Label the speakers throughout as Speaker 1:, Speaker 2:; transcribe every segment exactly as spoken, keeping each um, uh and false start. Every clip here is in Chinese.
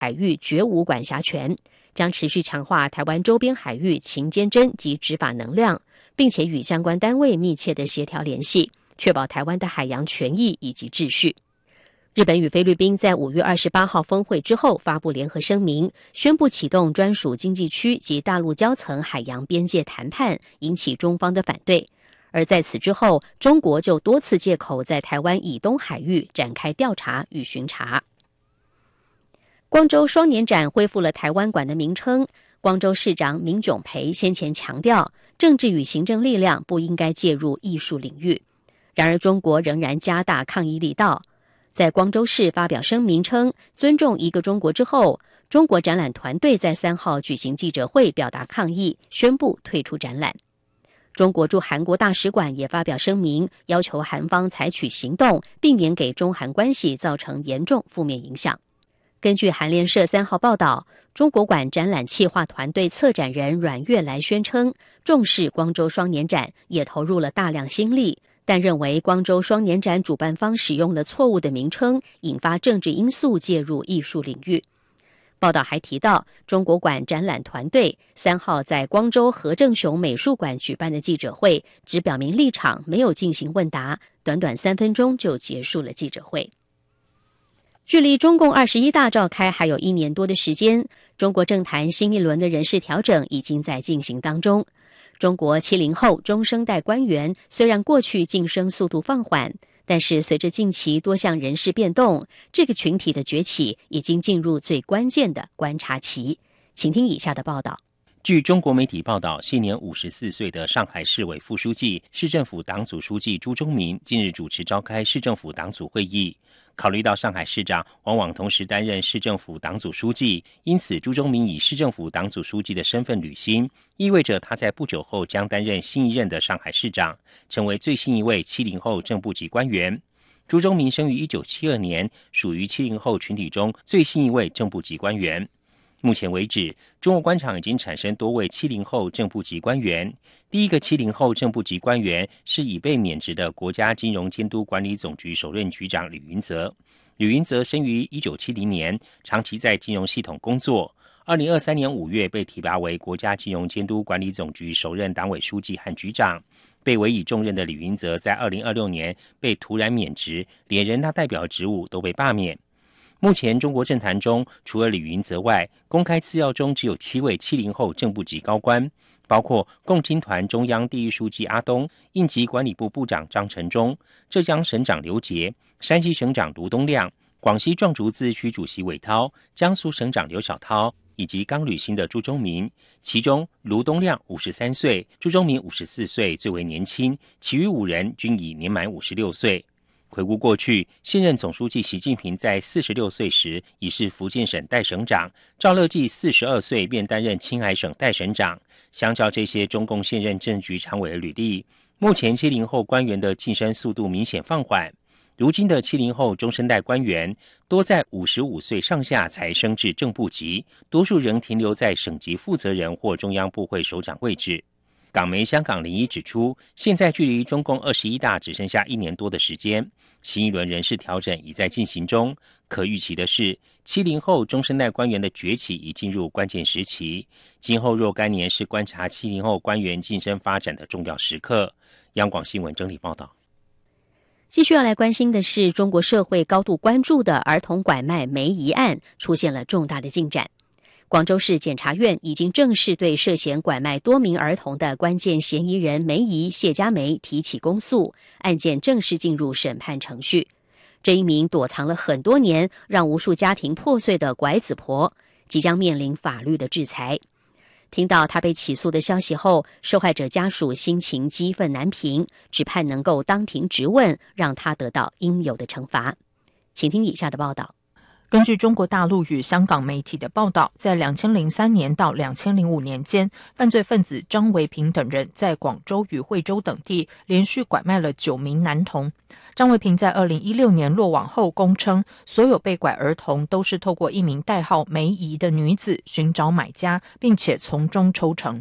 Speaker 1: 海域绝无管辖权，将持续强化台湾周边海域勤监侦及执法能量，并且与相关单位密切的协调联系，确保台湾的海洋权益以及秩序。日本与菲律宾在五月二十八号峰会之后发布联合声明，宣布启动专属经济区及大陆交层海洋边界谈判，引起中方的反对。而在此之后，中国就多次借口在台湾以东海域展开调查与巡查。光州双年展恢复了台湾馆的名称，光州市长闵炯培先前强调，政治与行政力量不应该介入艺术领域。然而中国仍然加大抗议力道，在光州市发表声明称尊重一个中国之后，中国展览团队在三号举行记者会表达抗议，宣布退出展览。中国驻韩国大使馆也发表声明，要求韩方采取行动，避免给中韩关系造成严重负面影响。根据韩联社三号报道，中国馆展览企划团队策展人阮月来宣称，重视光州双年展，也投入了大量心力，但认为光州双年展主办方使用了错误的名称，引发政治因素介入艺术领域。报道还提到，中国馆展览团队三号在光州何正雄美术馆举办的记者会，只表明立场，没有进行问答，短短三分钟就结束了记者会。距离中共二十一大召开还有一年多的时间，中国政坛新一轮的人事调整已经在进行当中。中国七零后中生代官员虽然过去晋升速度放缓，但是随着近期多项人事变动，这个群体的崛起已经进入最关键的观察期。请听以下的报道。
Speaker 2: 据中国媒体报道，现年五十四岁的上海市委副书记、市政府党组书记朱忠民近日主持召开市政府党组会议。考虑到上海市长往往同时担任市政府党组书记，因此朱忠民以市政府党组书记的身份履新，意味着他在不久后将担任新一任的上海市长，成为最新一位七零后正部级官员。朱忠民生于一九七二年，属于七零后群体中最新一位正部级官员。目前为止，中国官场已经产生多位七零后正部级官员。第一个七零后正部级官员是已被免职的国家金融监督管理总局首任局长吕云泽。吕云泽生于一九七零年，长期在金融系统工作。二零二三年五月被提拔为国家金融监督管理总局首任党委书记和局长。被委以重任的吕云泽在二零二六年被突然免职，连人大代表职务都被罢免。目前中国政坛中，除了李云泽外，公开资料中只有七位七零后正部级高官，包括共青团中央第一书记阿东、应急管理部部长张成忠、浙江省长刘杰、山西省长卢东亮、广西壮族自治区主席韦涛、江苏省长刘小涛以及刚履新的朱忠民。其中卢东亮五十三岁，朱忠民五十四岁最为年轻，其余五人均已年满五十六岁。回顾过去，现任总书记习近平在四十六岁时已是福建省代省长，赵乐际四十二岁便担任青海省代省长。相较这些中共现任政局常委的履历，目前七零后官员的晋升速度明显放缓。如今的七零后中生代官员多在五十五岁上下才升至正部级，多数仍停留在省级负责人或中央部会首长位置。港媒香港零一指出，现在距离中共二十一大只剩下一年多的时间，新一轮人事调整已在进行中。可预期的是，七零后中生代官员的崛起已进入关键时期，今后若干年是观察七零后官员晋升发展的重要时刻。央广新闻整理报道。
Speaker 1: 继续要来关心的是，中国社会高度关注的儿童拐卖梅姨案出现了重大的进展。广州市检察院已经正式对涉嫌拐卖多名儿童的关键嫌疑人梅姨谢家梅提起公诉，案件正式进入审判程序。这一名躲藏了很多年，让无数家庭破碎的拐子婆，即将面临法律的制裁。听到他被起诉的消息后，受害者家属心情激愤难平，只盼能够当庭质问，让他得到应有的惩罚。请听以下的报道。
Speaker 3: 根据中国大陆与香港媒体的报道，在二零零三年到二零零五年间，犯罪分子张维平等人在广州与惠州等地连续拐卖了九名男童。张维平在二零一六年落网后供称，所有被拐儿童都是透过一名代号梅姨的女子寻找买家，并且从中抽成。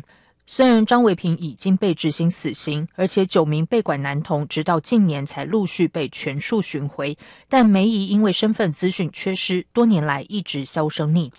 Speaker 3: 虽然张维平已经被执行死刑，而且九名被管男童直到近年才陆续被全数寻回，但梅姨因为身份资讯缺失，多年来一直销声匿迹。